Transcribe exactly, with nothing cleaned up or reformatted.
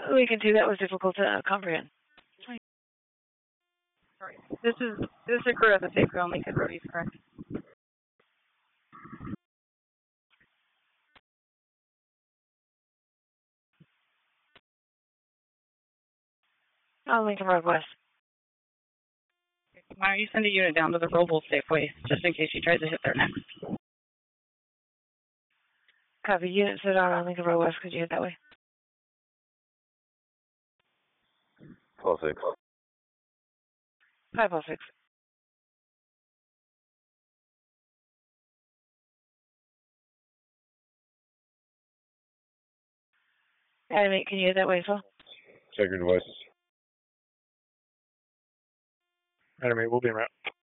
Lincoln two, that was difficult to uh, comprehend. Sorry. This is this is a crew of the safe on Lincoln Road, correct? Oh, Lincoln Road West. Why don't you send a unit down to the Roble Safeway, just in case she tries to hit there next? Copy. Unit sit on Lincoln Road West. Could you hit that way? twelve six. five oh six. Animate, can you hit that way as well? Check your devices. Animate, we'll be in route.